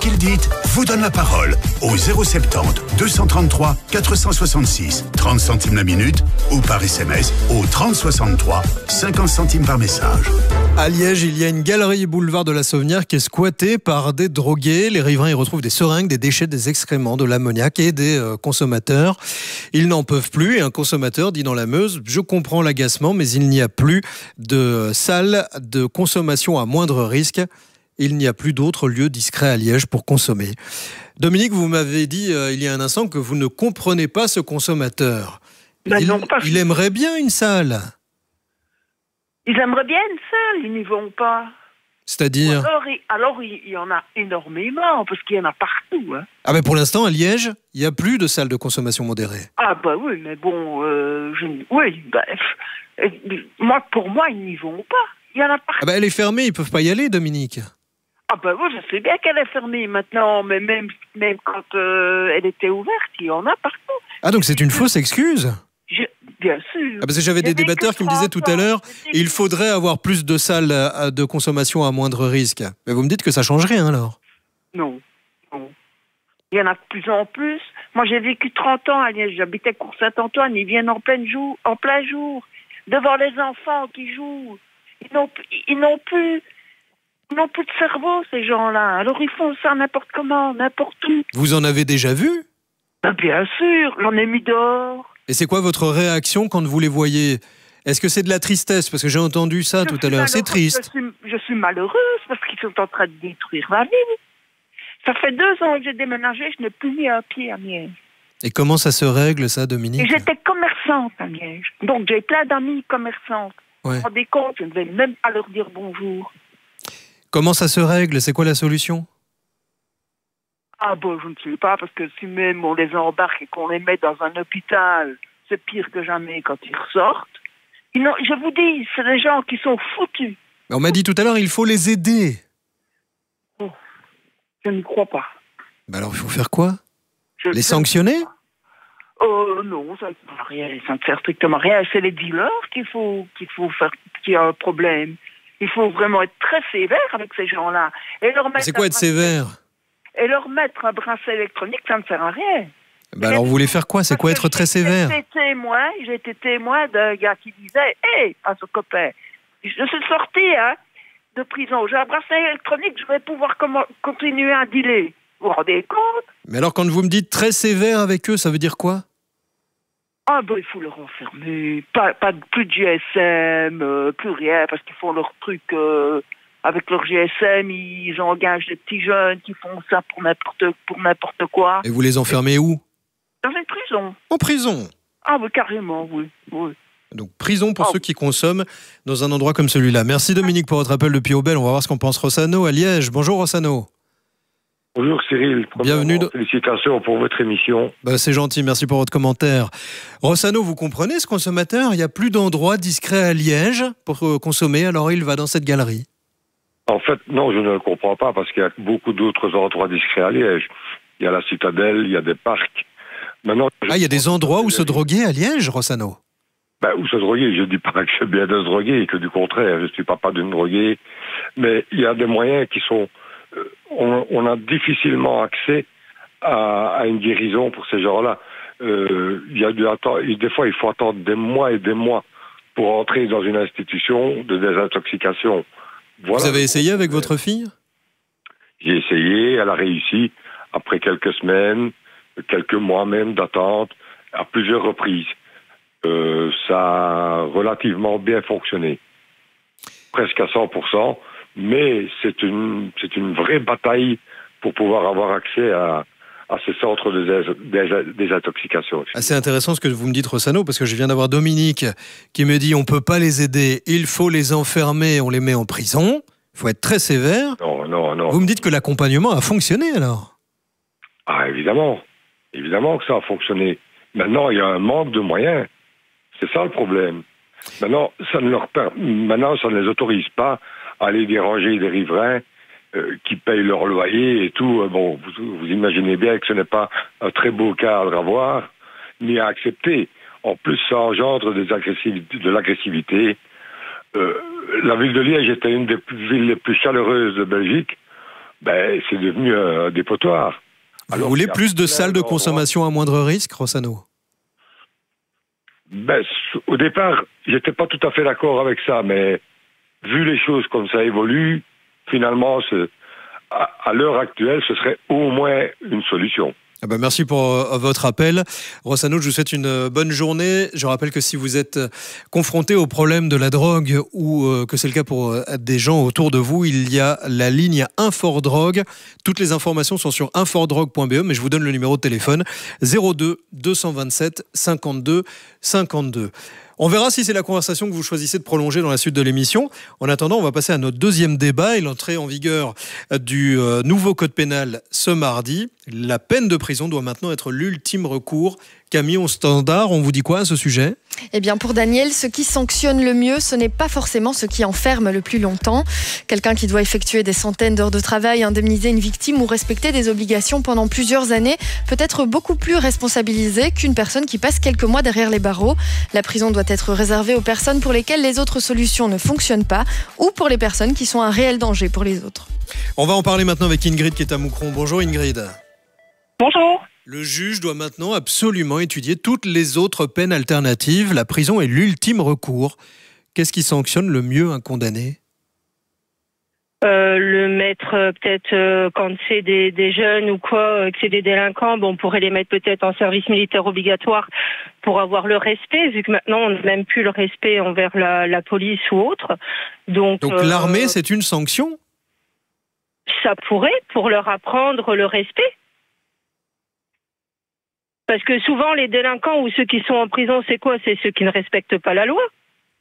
Kildit vous donne la parole au 070 233 466, 30 centimes la minute, ou par SMS au 3063, 50 centimes par message. À Liège, il y a une galerie boulevard de la Sauvenière qui est squattée par des drogués. Les riverains y retrouvent des seringues, des déchets, des excréments, de l'ammoniac et des consommateurs. Ils n'en peuvent plus et un consommateur dit dans la Meuse « Je comprends l'agacement, mais il n'y a plus de salle de consommation à moindre risque. Il n'y a plus d'autres lieux discrets à Liège pour consommer. » Dominique, vous m'avez dit il y a un instant que vous ne comprenez pas ce consommateur. Il aimerait bien une salle. Ils aimeraient bien une salle, ils n'y vont pas. C'est-à-dire alors, il y en a énormément, parce qu'il y en a partout. Hein. Ah ben pour l'instant, à Liège, il n'y a plus de salle de consommation modérée. Ah bah oui, mais bon, pour moi, ils n'y vont pas. Il y en a partout. Ah ben elle est fermée, ils ne peuvent pas y aller, Dominique. Ah ben oui, je sais bien qu'elle est fermée maintenant, mais même quand elle était ouverte, il y en a partout. Ah donc c'est une fausse excuse ? Bien sûr. Ah parce que j'avais des débatteurs qui me disaient tout à l'heure, il faudrait avoir plus de salles de consommation à moindre risque. Mais vous me dites que ça change rien alors ? Non. Il y en a de plus en plus. Moi j'ai vécu 30 ans à Liège, j'habitais Cours Saint-Antoine, ils viennent en plein jour, devant les enfants qui jouent. Ils n'ont plus de cerveau, ces gens-là. Alors ils font ça n'importe comment, n'importe où. Vous en avez déjà vu ? Bien sûr, j'en ai mis dehors. Et c'est quoi votre réaction quand vous les voyez ? Est-ce que c'est de la tristesse ? Parce que j'ai entendu ça tout à l'heure. C'est triste. Je suis malheureuse parce qu'ils sont en train de détruire ma vie. Ça fait 2 ans que j'ai déménagé, je n'ai plus mis un pied à Liège. Et comment ça se règle, ça, Dominique ? Et j'étais commerçante à Liège. Donc j'ai plein d'amis commerçantes. Ouais. Vous vous rendez compte, je ne vais même pas leur dire bonjour. Comment ça se règle ? C'est quoi la solution ? Ah bon, je ne sais pas, parce que si même on les embarque et qu'on les met dans un hôpital, c'est pire que jamais quand ils ressortent. Je vous dis, c'est des gens qui sont foutus. Mais on m'a dit tout à l'heure, il faut les aider. Oh, je ne crois pas. Bah alors, il faut faire quoi ? Les sanctionner ? Oh non, ça ne sert à rien, ça ne sert strictement à rien. C'est les dealers qu'il faut faire, qui a un problème. Il faut vraiment être très sévère avec ces gens-là. C'est quoi être sévère ? Et leur mettre un bracelet électronique, ça ne sert à rien. Bah alors vous voulez faire quoi ? C'est quoi être très sévère ? J'ai été témoin d'un gars qui disait « Hé !» à son copain. Je suis sorti de prison. J'ai un bracelet électronique, je vais pouvoir continuer à dealer. Vous vous rendez compte ? Mais alors quand vous me dites très sévère avec eux, ça veut dire quoi ? Ah ben il faut leur enfermer. Plus de GSM, plus rien, parce qu'ils font leur truc... Avec leur GSM, ils engagent des petits jeunes qui font ça pour n'importe quoi. Et vous les enfermez où ? Dans une prison. En prison ? Ah oui, carrément, oui. Donc prison pour ceux qui consomment dans un endroit comme celui-là. Merci Dominique pour votre appel depuis Aubel. On va voir ce qu'en pense Rossano à Liège. Bonjour Rossano. Bonjour Cyril. Bienvenue. Félicitations pour votre émission. C'est gentil, merci pour votre commentaire. Rossano, vous comprenez ce consommateur ? Il n'y a plus d'endroit discret à Liège pour consommer, alors il va dans cette galerie. En fait, non, je ne le comprends pas parce qu'il y a beaucoup d'autres endroits discrets à Liège. Il y a la citadelle, il y a des parcs. Maintenant, il y a des endroits où se droguer à Liège, Rossano ? Où se droguer ? Je ne dis pas que c'est bien de se droguer, que du contraire. Je ne suis pas d'une droguée. Mais il y a des moyens qui sont... on a difficilement accès à une guérison pour ces gens-là. Des fois, il faut attendre des mois et des mois pour entrer dans une institution de désintoxication. Voilà. Vous avez essayé avec votre fille ? J'ai essayé, elle a réussi après quelques semaines, quelques mois même d'attente, à plusieurs reprises. Ça a relativement bien fonctionné, presque à 100%, mais c'est une vraie bataille pour pouvoir avoir accès à ces centres de désintoxication. C'est intéressant ce que vous me dites, Rossano, parce que je viens d'avoir Dominique qui me dit on ne peut pas les aider, il faut les enfermer, on les met en prison, il faut être très sévère. Non. Vous me dites que l'accompagnement a fonctionné alors ? Ah, évidemment que ça a fonctionné. Maintenant, il y a un manque de moyens. C'est ça le problème. Maintenant, ça ne les autorise pas à aller déranger des riverains qui payent leur loyer et tout. Vous imaginez bien que ce n'est pas un très beau cadre à voir, ni à accepter. En plus, ça engendre de l'agressivité. La ville de Liège était une des villes les plus chaleureuses de Belgique. c'est devenu un dépotoir. Vous voulez plus de salles de consommation à moindre risque, Rossano? Au départ, j'étais pas tout à fait d'accord avec ça, mais vu les choses comme ça évoluent, finalement, à l'heure actuelle, ce serait au moins une solution. Merci pour votre appel. Rossano, je vous souhaite une bonne journée. Je rappelle que si vous êtes confronté au problème de la drogue ou que c'est le cas pour des gens autour de vous, il y a la ligne Infordrogue. Toutes les informations sont sur infordrogue.be, mais je vous donne le numéro de téléphone 02 227 52 52. On verra si c'est la conversation que vous choisissez de prolonger dans la suite de l'émission. En attendant, on va passer à notre deuxième débat et l'entrée en vigueur du nouveau code pénal ce mardi. La peine de prison doit maintenant être l'ultime recours. Camille, au standard, on vous dit quoi à ce sujet ? Eh bien, pour Daniel, ce qui sanctionne le mieux, ce n'est pas forcément ce qui enferme le plus longtemps. Quelqu'un qui doit effectuer des centaines d'heures de travail, indemniser une victime ou respecter des obligations pendant plusieurs années peut être beaucoup plus responsabilisé qu'une personne qui passe quelques mois derrière les barreaux. La prison doit être réservée aux personnes pour lesquelles les autres solutions ne fonctionnent pas ou pour les personnes qui sont un réel danger pour les autres. On va en parler maintenant avec Ingrid qui est à Moucron. Bonjour Ingrid. Bonjour. Le juge doit maintenant absolument étudier toutes les autres peines alternatives. La prison est l'ultime recours. Qu'est-ce qui sanctionne le mieux un condamné ? Le mettre peut-être quand c'est des jeunes ou quoi, que c'est des délinquants, on pourrait les mettre peut-être en service militaire obligatoire pour avoir le respect, vu que maintenant on n'a même plus le respect envers la police ou autre. Donc l'armée, c'est une sanction ? Ça pourrait, pour leur apprendre le respect. Parce que souvent, les délinquants ou ceux qui sont en prison, c'est quoi ? C'est ceux qui ne respectent pas la loi.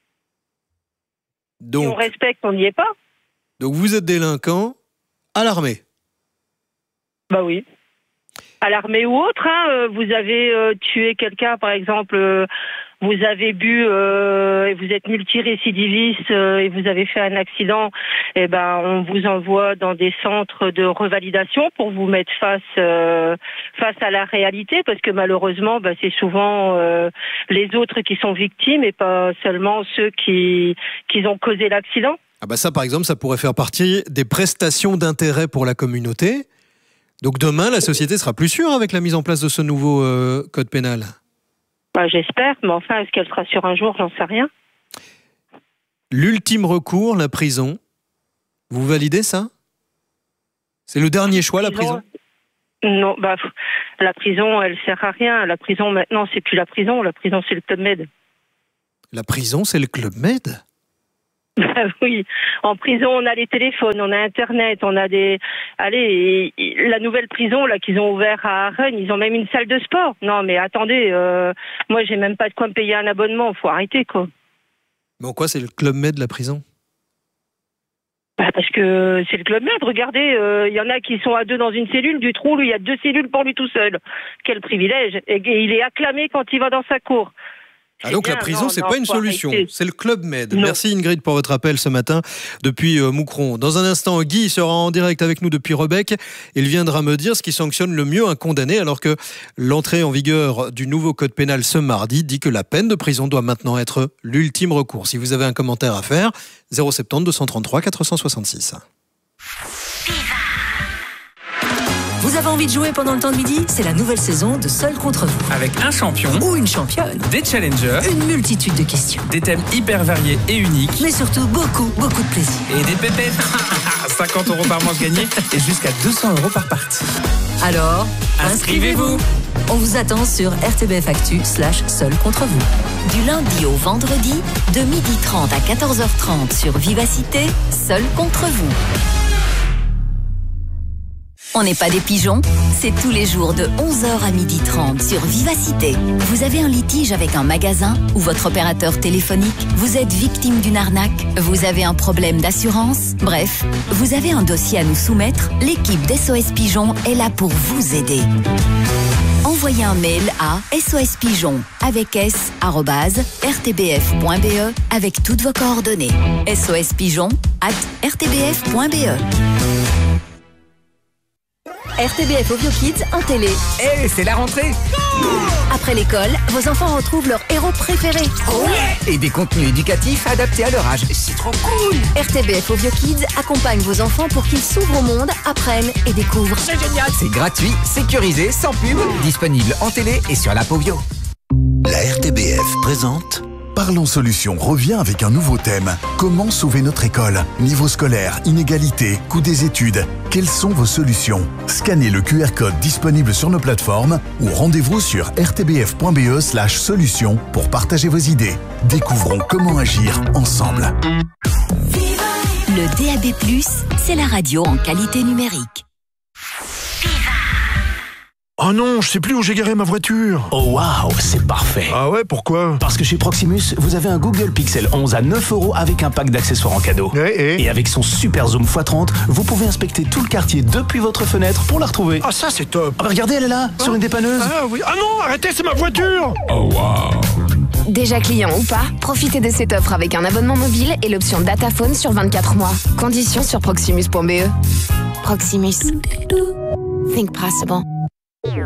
Donc, si on respecte, on n'y est pas. Donc vous êtes délinquant à l'armée ? Bah oui. À l'armée ou autre, vous avez tué quelqu'un, par exemple, vous avez bu et vous êtes multirécidiviste et vous avez fait un accident, on vous envoie dans des centres de revalidation pour vous mettre face à la réalité, parce que malheureusement, c'est souvent les autres qui sont victimes et pas seulement ceux qui ont causé l'accident. Ça, par exemple, ça pourrait faire partie des prestations d'intérêt pour la communauté. Donc demain, la société sera plus sûre avec la mise en place de ce nouveau code pénal. J'espère, mais enfin, est-ce qu'elle sera sûre un jour ? J'en sais rien. L'ultime recours, la prison. Vous validez ça ? C'est le dernier choix, la prison ? Non, la prison, elle sert à rien. La prison, maintenant, c'est plus la prison. La prison, c'est le Club Med. La prison, c'est le Club Med ? Oui, en prison, on a les téléphones, on a Internet, on a la nouvelle prison là qu'ils ont ouvert à Rennes, ils ont même une salle de sport. Non, mais attendez, moi, j'ai même pas de quoi me payer un abonnement, faut arrêter, quoi. Mais en quoi c'est le Club Med de la prison ? Parce que c'est le Club Med, regardez, il y en a qui sont à 2 dans une cellule, du trou, lui, il y a 2 cellules pour lui tout seul. Quel privilège. Et il est acclamé quand il va dans sa cour. Donc la prison, c'est pas une solution, c'est le Club Med. Non. Merci Ingrid pour votre appel ce matin depuis Moucron. Dans un instant, Guy sera en direct avec nous depuis Rebec. Il viendra me dire ce qui sanctionne le mieux un condamné, alors que l'entrée en vigueur du nouveau code pénal ce mardi dit que la peine de prison doit maintenant être l'ultime recours. Si vous avez un commentaire à faire, 070 233 466. Vous avez envie de jouer pendant le temps de midi ? C'est la nouvelle saison de Seul contre vous. Avec un champion ou une championne, des challengers, une multitude de questions, des thèmes hyper variés et uniques, mais surtout beaucoup de plaisir. Et des pépettes. 50 € par manche gagnée et jusqu'à 200 € par partie. Alors, inscrivez-vous. On vous attend sur RTBF Actu /Seul contre vous. Du lundi au vendredi, de 12h30 à 14h30 sur Vivacité, Seul contre vous. On n'est pas des pigeons, c'est tous les jours de 11h à 12h30 sur Vivacité. Vous avez un litige avec un magasin ou votre opérateur téléphonique ? Vous êtes victime d'une arnaque ? Vous avez un problème d'assurance ? Bref, vous avez un dossier à nous soumettre ? L'équipe d'SOS Pigeons est là pour vous aider. Envoyez un mail à sospigeons avec s@rtbf.be avec toutes vos coordonnées. sospigeons@rtbf.be. RTBF Ovio Kids en télé. C'est la rentrée. Après l'école, vos enfants retrouvent leur héros préféré. Et des contenus éducatifs adaptés à leur âge. C'est trop cool. RTBF Ovio Kids accompagne vos enfants pour qu'ils s'ouvrent au monde, apprennent et découvrent. C'est génial. C'est gratuit, sécurisé, sans pub. Disponible en télé et sur l'app Ovio. La RTBF présente Parlons Solutions revient avec un nouveau thème. Comment sauver notre école? Niveau scolaire, inégalité, coût des études. Quelles sont vos solutions? Scannez le QR code disponible sur nos plateformes ou rendez-vous sur rtbf.be/solutions pour partager vos idées. Découvrons comment agir ensemble. Le DAB+, c'est la radio en qualité numérique. Oh non, je sais plus où j'ai garé ma voiture. Oh waouh, c'est parfait. Ah ouais, pourquoi? Parce que chez Proximus, vous avez un Google Pixel 11 à 9 € avec un pack d'accessoires en cadeau. Et avec son super zoom x30, vous pouvez inspecter tout le quartier depuis votre fenêtre pour la retrouver. Ah ça c'est top. Ah bah regardez, elle est là, sur une dépanneuse. Ah oui. Ah non, arrêtez, c'est ma voiture. Oh waouh. Déjà client ou pas, profitez de cette offre avec un abonnement mobile et l'option Dataphone sur 24 mois. Conditions sur proximus.be. Proximus. Think possible.